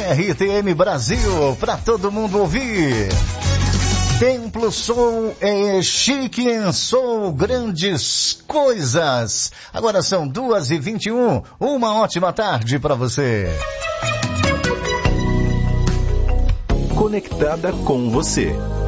RTM Brasil, para todo mundo ouvir. Templo Soul é chique em soul, grandes coisas. Agora são 2h21, uma ótima tarde para você. Conectada com você.